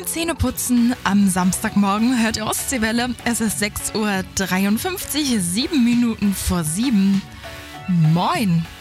Beim Zähneputzen am Samstagmorgen hört ihr Ostseewelle. Es ist 6:53 Uhr, 7 Minuten vor 7. Moin!